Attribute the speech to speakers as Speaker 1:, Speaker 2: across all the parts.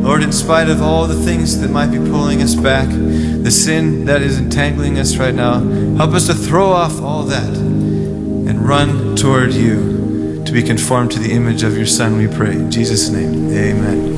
Speaker 1: Lord, in spite of all the things that might be pulling us back, the sin that is entangling us right now, help us to throw off all that and run toward you to be conformed to the image of your Son, we pray. In Jesus' name, amen.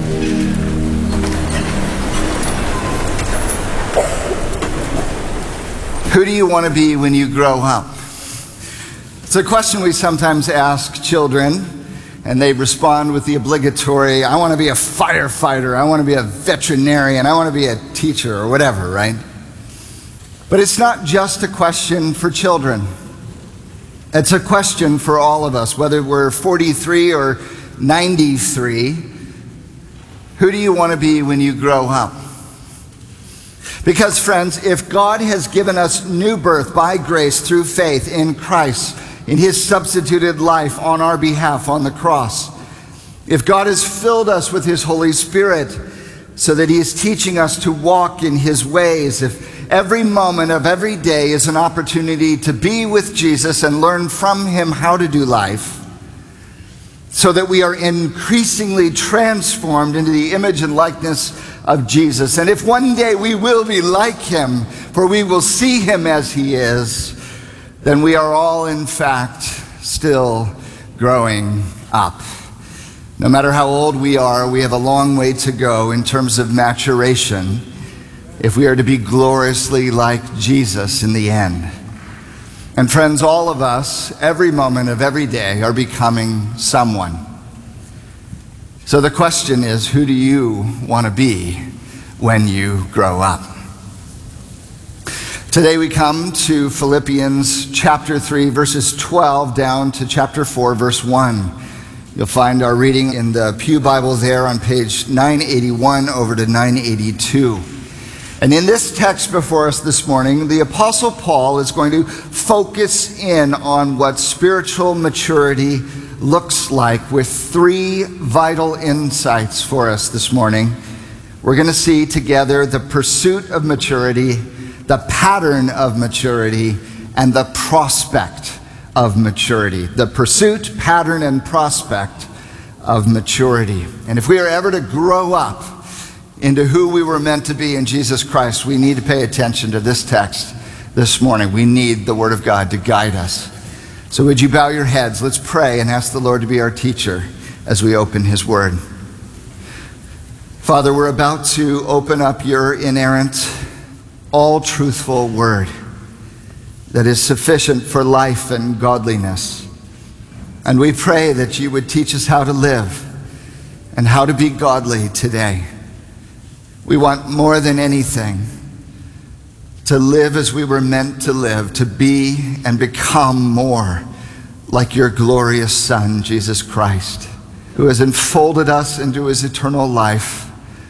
Speaker 2: Who do you want to be when you grow up? It's a question we sometimes ask children, and they respond with the obligatory, I want to be a firefighter, I want to be a veterinarian, I want to be a teacher, or whatever, right? But it's not just a question for children. It's a question for all of us, whether we're 43 or 93. Who do you want to be when you grow up? Because, friends, if God has given us new birth by grace through faith in Christ, in his substituted life on our behalf on the cross, if God has filled us with his Holy Spirit so that he is teaching us to walk in his ways, if every moment of every day is an opportunity to be with Jesus and learn from him how to do life, so that we are increasingly transformed into the image and likeness of Jesus. And if one day we will be like him, for we will see him as he is, then we are all, in fact, still growing up. No matter how old we are, we have a long way to go in terms of maturation if we are to be gloriously like Jesus in the end. And friends, all of us, every moment of every day, are becoming someone. So the question is, who do you want to be when you grow up? Today we come to Philippians chapter 3, verses 12 down to chapter 4, verse 1. You'll find our reading in the Pew Bible there on page 981 over to 982. And in this text before us this morning, the Apostle Paul is going to focus in on what spiritual maturity looks like with three vital insights for us this morning. We're going to see together the pursuit of maturity, the pattern of maturity, and the prospect of maturity. The pursuit, pattern, and prospect of maturity. And if we are ever to grow up into who we were meant to be in Jesus Christ, we need to pay attention to this text this morning. We need the Word of God to guide us. So would you bow your heads? Let's pray and ask the Lord to be our teacher as we open his Word. Father, we're about to open up your inerrant, all-truthful Word that is sufficient for life and godliness. And we pray that you would teach us how to live and how to be godly today. We want more than anything to live as we were meant to live, to be and become more like your glorious Son, Jesus Christ, who has enfolded us into his eternal life,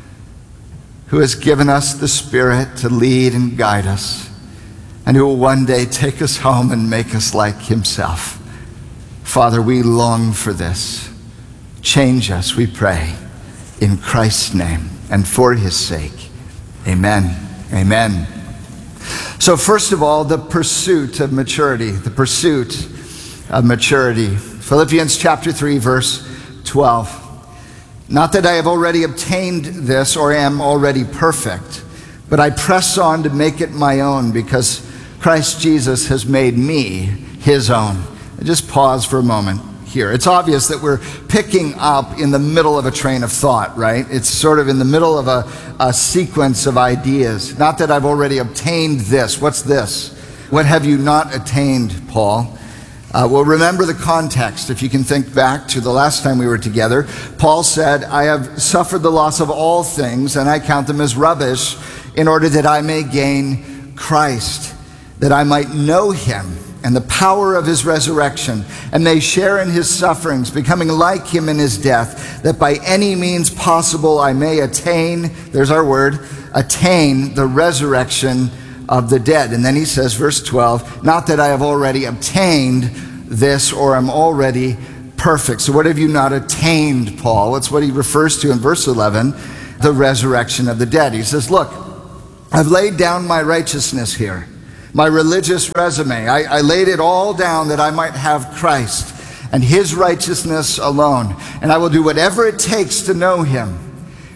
Speaker 2: who has given us the Spirit to lead and guide us, and who will one day take us home and make us like himself. Father, we long for this. Change us, we pray, in Christ's name and for his sake. Amen. Amen. So first of all, the pursuit of maturity. The pursuit of maturity. Philippians chapter 3, verse 12. Not that I have already obtained this or am already perfect, but I press on to make it my own because Christ Jesus has made me his own. Just pause for a moment here. It's obvious that we're picking up in the middle of a train of thought, right? It's sort of in the middle of a sequence of ideas. Not that I've already obtained this. What's this? What have you not attained, Paul? Well, remember the context. If you can think back to the last time we were together, Paul said, I have suffered the loss of all things, and I count them as rubbish, in order that I may gain Christ, that I might know him and the power of his resurrection, and may share in his sufferings, becoming like him in his death, that by any means possible I may attain, there's our word, attain the resurrection of the dead. And then he says, verse 12, not that I have already obtained this or am already perfect. So what have you not attained, Paul? That's what he refers to in verse 11, the resurrection of the dead. He says, look, I've laid down my righteousness here, my religious resume. I laid it all down that I might have Christ and his righteousness alone. And I will do whatever it takes to know him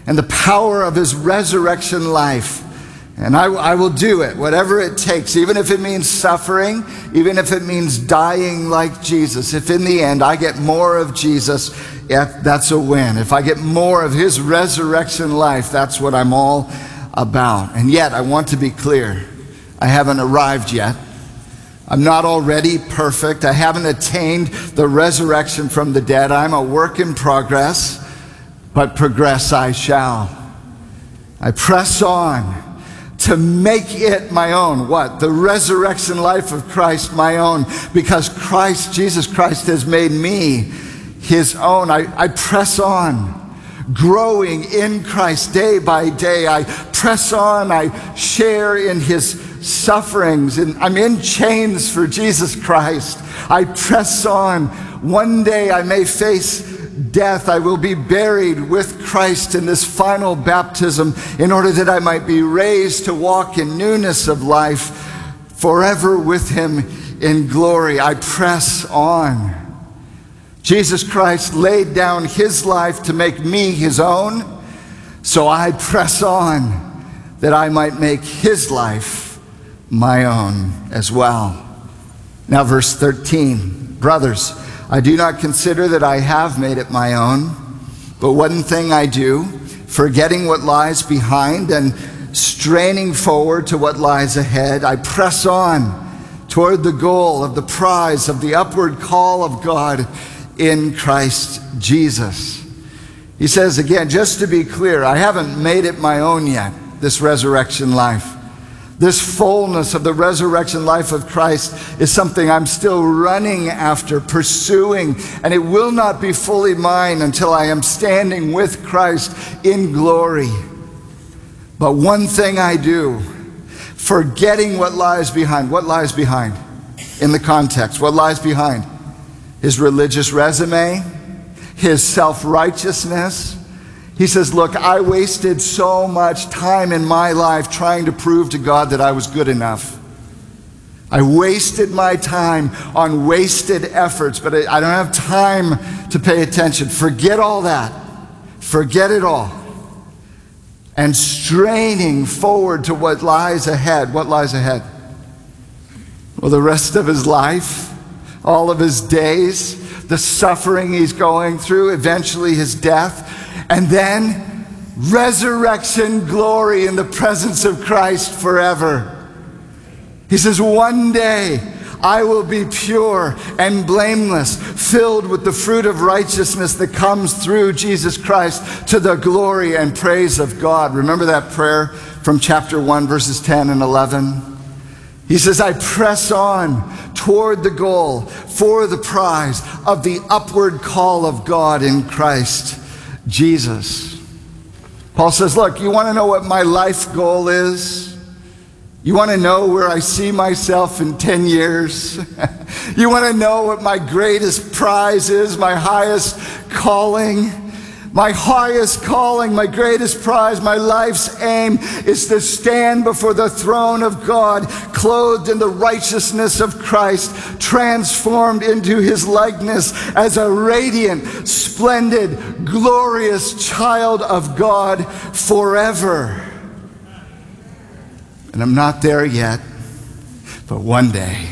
Speaker 2: and the power of his resurrection life. And I will do it, whatever it takes, even if it means suffering, even if it means dying like Jesus. If in the end I get more of Jesus, that's a win. If I get more of his resurrection life, that's what I'm all about. And yet, I want to be clear, I haven't arrived yet. I'm not already perfect. I haven't attained the resurrection from the dead. I'm a work in progress, but progress I shall. I press on to make it my own. What? The resurrection life of Christ my own. Because Christ, Jesus Christ, has made me his own. I press on, growing in Christ day by day. I press on. I share in his sufferings. And I'm in chains for Jesus Christ. I press on. One day I may face death. I will be buried with Christ in this final baptism in order that I might be raised to walk in newness of life forever with him in glory. I press on. Jesus Christ laid down his life to make me his own, so I press on that I might make his life my own as well. Now verse 13, brothers, I do not consider that I have made it my own, but one thing I do, forgetting what lies behind and straining forward to what lies ahead, I press on toward the goal of the prize of the upward call of God in Christ Jesus. He says again, just to be clear, I haven't made it my own yet, this resurrection life. This fullness of the resurrection life of Christ is something I'm still running after, pursuing, and it will not be fully mine until I am standing with Christ in glory. But one thing I do, forgetting what lies behind. What lies behind? In the context, what lies behind? His religious resume, his self-righteousness. He says, look, I wasted so much time in my life trying to prove to God that I was good enough. I wasted my time on wasted efforts, but I don't have time to pay attention. Forget all that. Forget it all. And straining forward to what lies ahead. What lies ahead? Well, the rest of his life, all of his days, the suffering he's going through, eventually his death, and then resurrection glory in the presence of Christ forever. He says, one day I will be pure and blameless, filled with the fruit of righteousness that comes through Jesus Christ to the glory and praise of God. Remember that prayer from chapter 1, verses 10 and 11? He says, I press on toward the goal for the prize of the upward call of God in Christ Jesus. Paul says, look, you want to know what my life goal is? You want to know where I see myself in 10 years? You want to know what my greatest prize is, my highest calling? My highest calling, my greatest prize, my life's aim is to stand before the throne of God, clothed in the righteousness of Christ, transformed into his likeness as a radiant, splendid, glorious child of God forever. And I'm not there yet, but one day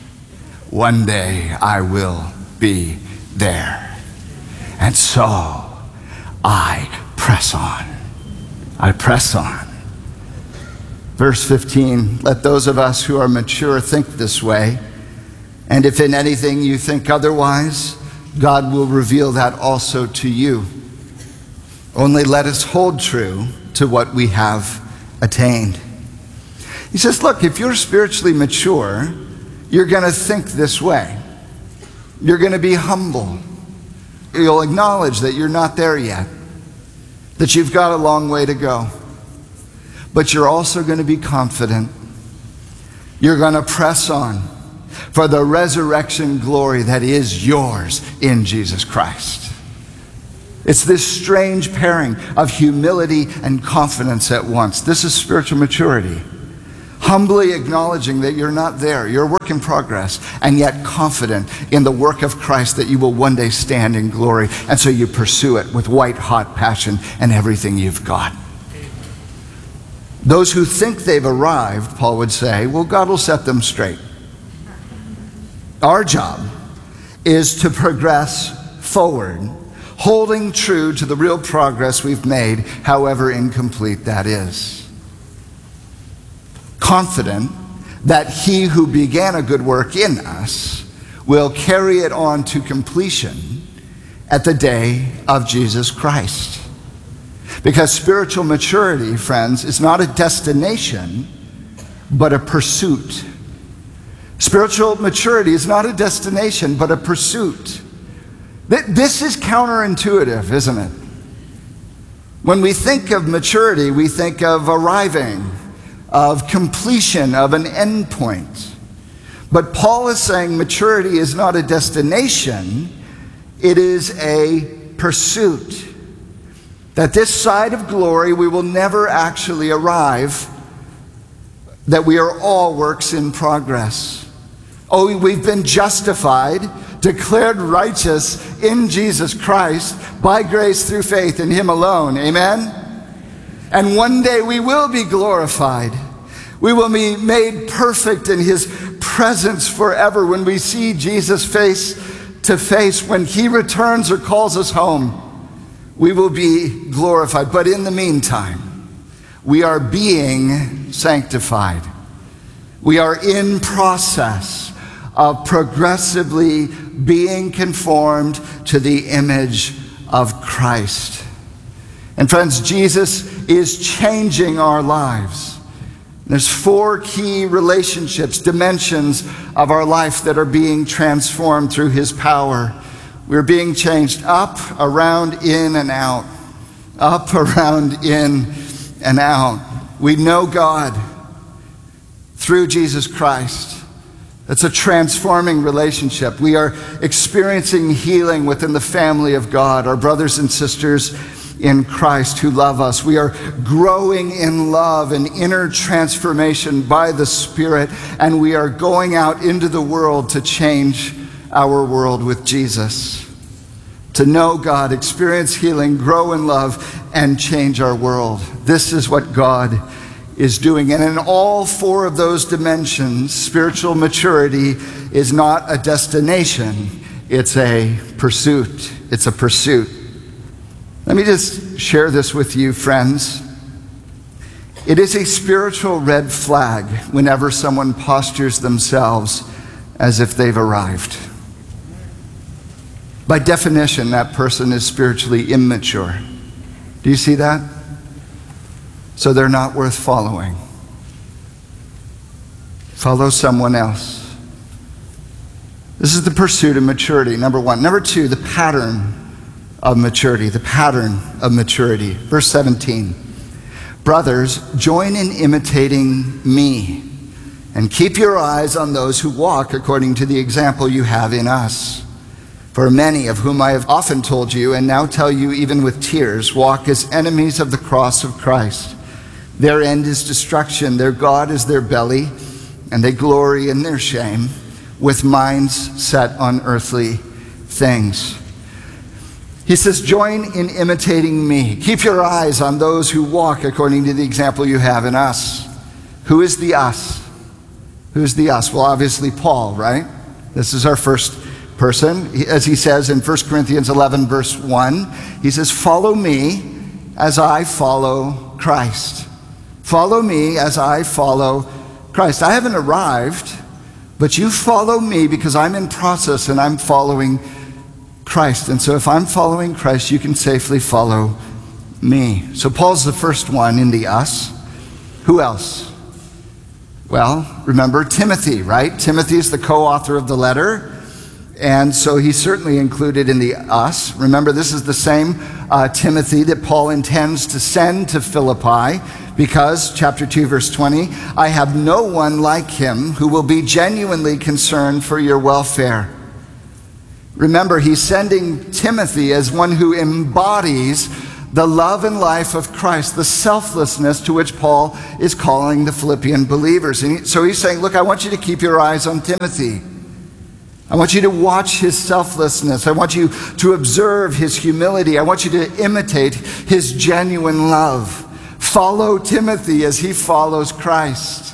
Speaker 2: I will be there. And so I press on. I press on. Verse 15, let those of us who are mature think this way, and if in anything you think otherwise, God will reveal that also to you. Only let us hold true to what we have attained. He says, look, if you're spiritually mature, you're going to think this way. You're going to be humble. You'll acknowledge that you're not there yet, that you've got a long way to go. But you're also going to be confident. You're going to press on for the resurrection glory that is yours in Jesus Christ. It's this strange pairing of humility and confidence at once. This is spiritual maturity. humbly acknowledging that you're not there, you're a work in progress, and yet confident in the work of Christ that you will one day stand in glory. And so you pursue it with white-hot passion and everything you've got. Those who think they've arrived, Paul would say, well, God will set them straight. Our job is to progress forward, holding true to the real progress we've made, however incomplete that is. Confident that he who began a good work in us will carry it on to completion at the day of Jesus Christ. Because spiritual maturity, friends, is not a destination, but a pursuit. Spiritual maturity is not a destination, but a pursuit. This is counterintuitive, isn't it? When we think of maturity, we think of arriving, of completion, of an end point. But Paul is saying maturity is not a destination, it is a pursuit. That this side of glory we will never actually arrive, that we are all works in progress. Oh, we've been justified, declared righteous in Jesus Christ by grace through faith in him alone. Amen? And one day we will be glorified. We will be made perfect in his presence forever when we see Jesus face to face. When he returns or calls us home, we will be glorified. But in the meantime, we are being sanctified. We are in process of progressively being conformed to the image of Christ. And friends, Jesus is changing our lives. There's 4 key relationships, dimensions of our life that are being transformed through his power. We're being changed up, around, in, and out. Up, around, in, and out. We know God through Jesus Christ. It's a transforming relationship. We are experiencing healing within the family of God, our brothers and sisters in Christ who love us. We are growing in love and inner transformation by the Spirit, and we are going out into the world to change our world with Jesus. To know God, experience healing, grow in love, and change our world. This is what God is doing. And in all 4 of those dimensions, spiritual maturity is not a destination, it's a pursuit. It's a pursuit. Let me just share this with you, friends. It is a spiritual red flag whenever someone postures themselves as if they've arrived. By definition, that person is spiritually immature. Do you see that? So they're not worth following. Follow someone else. This is the pursuit of maturity, number 1. Number 2, the pattern of maturity. The pattern of maturity. Verse 17. Brothers, join in imitating me, and keep your eyes on those who walk according to the example you have in us. For many of whom I have often told you, and now tell you even with tears, walk as enemies of the cross of Christ. Their end is destruction, their God is their belly, and they glory in their shame, with minds set on earthly things. He says, join in imitating me. Keep your eyes on those who walk according to the example you have in us. Who is the us? Who's the us? Well, obviously Paul, right? This is our first person. As he says in 1 Corinthians 11, verse 1, he says, follow me as I follow Christ. Follow me as I follow Christ. I haven't arrived, but you follow me because I'm in process and I'm following Christ. And so if I'm following Christ, you can safely follow me. So Paul's the first one in the us. Who else? Well, remember Timothy, right? Timothy is the co-author of the letter. And so he's certainly included in the us. Remember, this is the same Timothy that Paul intends to send to Philippi because, chapter 2, verse 20, I have no one like him who will be genuinely concerned for your welfare. Remember, he's sending Timothy as one who embodies the love and life of Christ, the selflessness to which Paul is calling the Philippian believers. And so he's saying, look, I want you to keep your eyes on Timothy. I want you to watch his selflessness. I want you to observe his humility. I want you to imitate his genuine love. Follow Timothy as he follows Christ.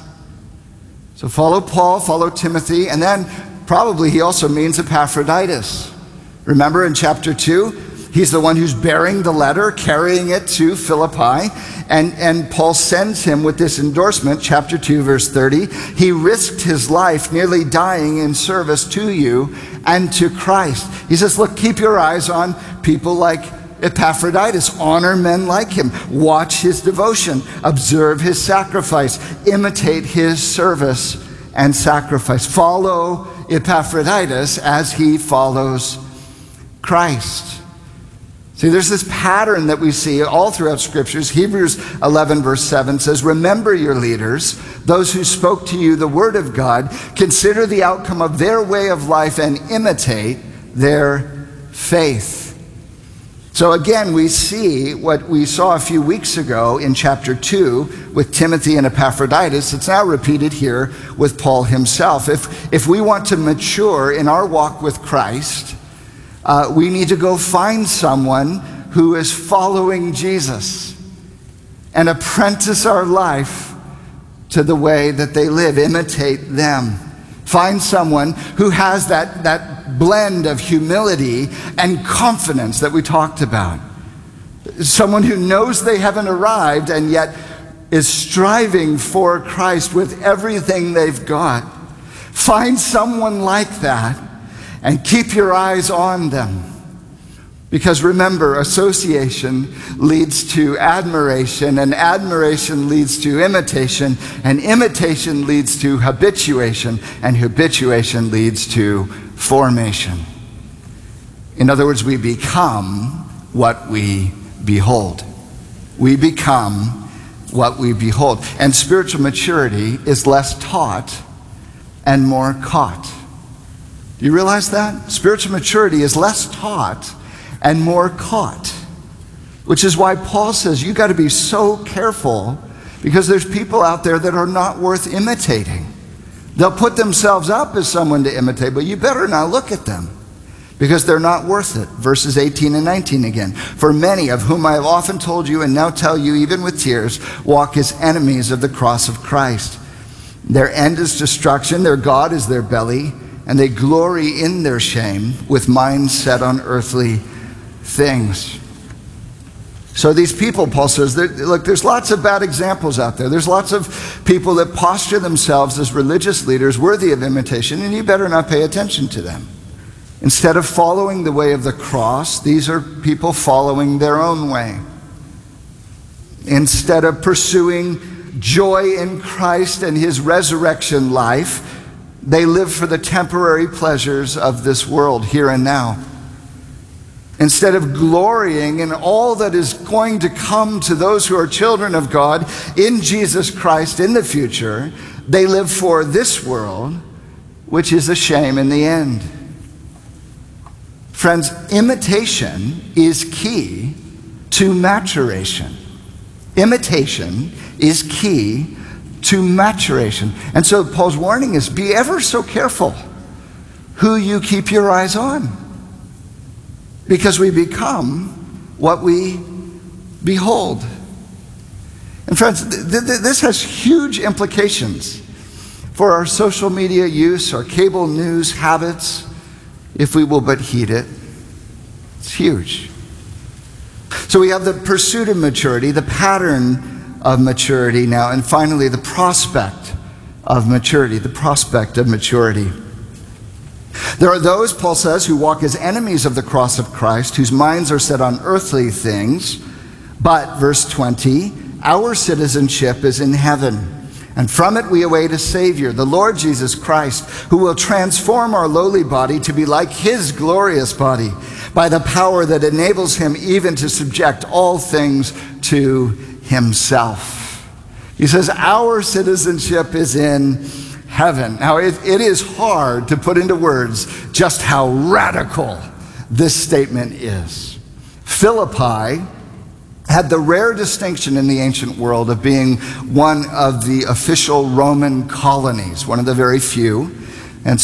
Speaker 2: So follow Paul, follow Timothy, and then probably he also means Epaphroditus. Remember in chapter 2, he's the one who's bearing the letter, carrying it to Philippi, and Paul sends him with this endorsement, chapter 2, verse 30. He risked his life, nearly dying in service to you and to Christ. He says, look, keep your eyes on people like Epaphroditus. Honor men like him. Watch his devotion. Observe his sacrifice. Imitate his service and sacrifice. Follow Epaphroditus as he follows Christ. See, there's this pattern that we see all throughout Scriptures. Hebrews 11, verse 7 says, remember your leaders, those who spoke to you the word of God. Consider the outcome of their way of life and imitate their faith. So again, we see what we saw a few weeks ago in chapter 2 with Timothy and Epaphroditus. It's now repeated here with Paul himself. If we want to mature in our walk with Christ, we need to go find someone who is following Jesus and apprentice our life to the way that they live, imitate them. Find someone who has that blend of humility and confidence that we talked about. Someone who knows they haven't arrived and yet is striving for Christ with everything they've got. Find someone like that and keep your eyes on them. Because remember, association leads to admiration, and admiration leads to imitation, and imitation leads to habituation, and habituation leads to formation. In other words, we become what we behold. We become what we behold. And spiritual maturity is less taught and more caught. Do you realize that? Spiritual maturity is less taught and more caught. Which is why Paul says you got to be so careful, because there's people out there that are not worth imitating. They'll put themselves up as someone to imitate, but you better not look at them, because they're not worth it. Verses 18 and 19 again. For many of whom I have often told you and now tell you even with tears, walk as enemies of the cross of Christ. Their end is destruction, their God is their belly, and they glory in their shame with minds set on earthly things. So these people, Paul says, look, there's lots of bad examples out there. There's lots of people that posture themselves as religious leaders worthy of imitation, and you better not pay attention to them. Instead of following the way of the cross, these are people following their own way. Instead of pursuing joy in Christ and his resurrection life, they live for the temporary pleasures of this world, here and now. Instead of glorying in all that is going to come to those who are children of God in Jesus Christ in the future, they live for this world, which is a shame in the end. Friends, imitation is key to maturation. Imitation is key to maturation. And so Paul's warning is, be ever so careful who you keep your eyes on, because we become what we behold. And friends, this has huge implications for our social media use, our cable news habits, if we will but heed it. It's huge. So we have the pursuit of maturity, the pattern of maturity now, and finally the prospect of maturity, the prospect of maturity. There are those, Paul says, who walk as enemies of the cross of Christ, whose minds are set on earthly things. But, verse 20, our citizenship is in heaven, and from it we await a Savior, the Lord Jesus Christ, who will transform our lowly body to be like his glorious body, by the power that enables him even to subject all things to himself. He says, our citizenship is in heaven. Now, it is hard to put into words just how radical this statement is. Philippi had the rare distinction in the ancient world of being one of the official Roman colonies, one of the very few.